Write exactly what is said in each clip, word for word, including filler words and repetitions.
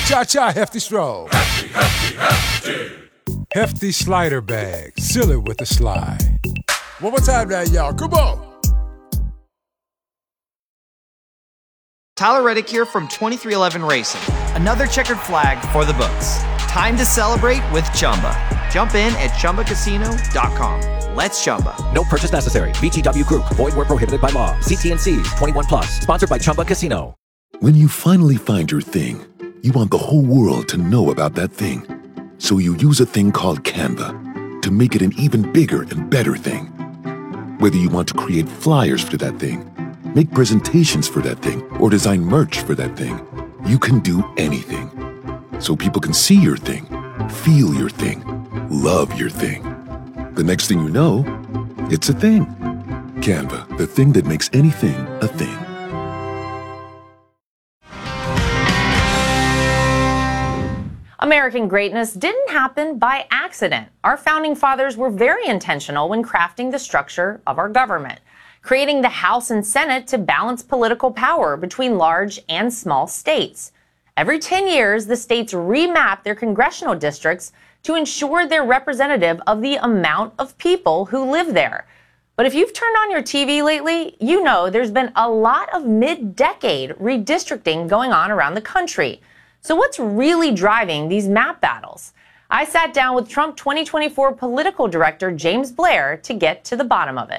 Cha-cha, Hefty Stroll. Hefty, hefty, hefty. Hefty slider bag. Seal it with a slide. One more time now, y'all. Come on. Tyler Reddick here from twenty-three eleven Racing. Another checkered flag for the books. Time to celebrate with Chumba. Jump in at Chumba Casino dot com. Let's Chumba. No purchase necessary. V G W Group. Void where prohibited by law. C T and C's. twenty-one plus. Sponsored by Chumba Casino. When you finally find your thing, you want the whole world to know about that thing. So you use a thing called Canva to make it an even bigger and better thing. Whether you want to create flyers for that thing, make presentations for that thing, or design merch for that thing, you can do anything. So people can see your thing, feel your thing, love your thing. The next thing you know, it's a thing. Canva, the thing that makes anything a thing. American greatness didn't happen by accident. Our founding fathers were very intentional when crafting the structure of our government, creating the House and Senate to balance political power between large and small states. Every ten years, the states remap their congressional districts to ensure they're representative of the amount of people who live there. But if you've turned on your T V lately, you know there's been a lot of mid-decade redistricting going on around the country. So what's really driving these map battles? I sat down with Trump twenty twenty-four political director James Blair to get to the bottom of it.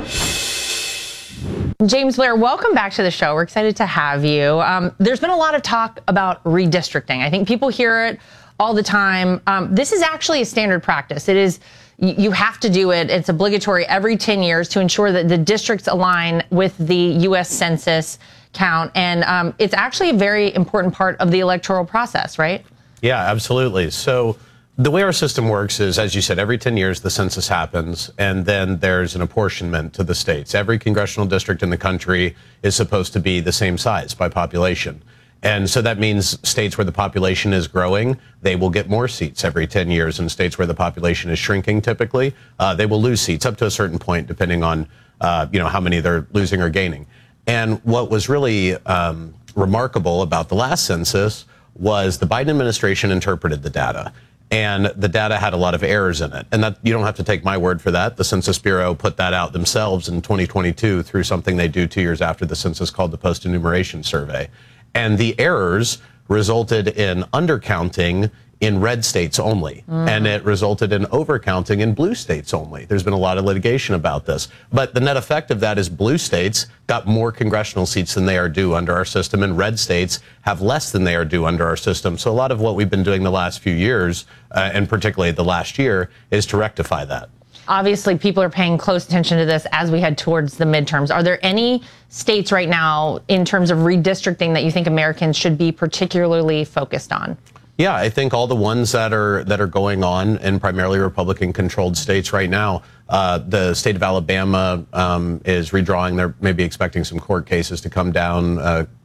James Blair, welcome back to the show. We're excited to have you. Um, there's been a lot of talk about redistricting. I think people hear it all the time. Um, this is actually a standard practice. It is, you have to do it. It's obligatory every ten years to ensure that the districts align with the U S Census count. And um, it's actually a very important part of the electoral process, right? Yeah, absolutely. So the way our system works is, as you said, every ten years the census happens, and then there's an apportionment to the states. Every congressional district in the country is supposed to be the same size by population. And so that means states where the population is growing, they will get more seats every ten years. And states where the population is shrinking, typically, uh, they will lose seats up to a certain point, depending on uh, you know, how many they're losing or gaining. And what was really um, remarkable about the last census was the Biden administration interpreted the data. And the data had a lot of errors in it. And that, you don't have to take my word for that. The Census Bureau put that out themselves in twenty twenty-two through something they do two years after the census called the Post-Enumeration Survey. And the errors resulted in undercounting in red states only. Mm. And it resulted in overcounting in blue states only. There's been a lot of litigation about this. But the net effect of that is blue states got more congressional seats than they are due under our system, and red states have less than they are due under our system. So a lot of what we've been doing the last few years, uh, and particularly the last year, is to rectify that. Obviously, people are paying close attention to this as we head towards the midterms. Are there any states right now, in terms of redistricting, that you think Americans should be particularly focused on? Yeah, I think all the ones that are that are going on in primarily Republican-controlled states right now. Uh, the state of Alabama um, is redrawing. They're maybe expecting some court cases to come down uh,